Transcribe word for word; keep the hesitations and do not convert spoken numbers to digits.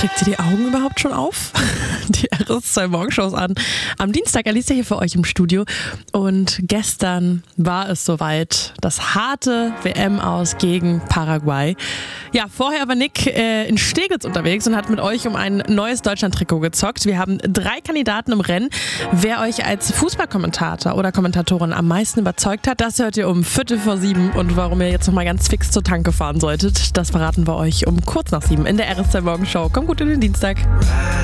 Kriegt ihr die Augen überhaupt schon auf? Die R S zwei Morgenshows an. Am Dienstag, Alicia hier für euch im Studio. Und gestern war es soweit. Das harte W M-Aus gegen Paraguay. Ja, vorher war Nick äh, in Steglitz unterwegs und hat mit euch um ein neues Deutschland-Trikot gezockt. Wir haben drei Kandidaten im Rennen. Wer euch als Fußballkommentator oder Kommentatorin am meisten überzeugt hat, das hört ihr um Viertel vor sieben. Und warum ihr jetzt nochmal ganz fix zur Tanke fahren solltet, das verraten wir euch um kurz nach sieben in der R S zwei Morgenshow. Kommt gut in den Dienstag.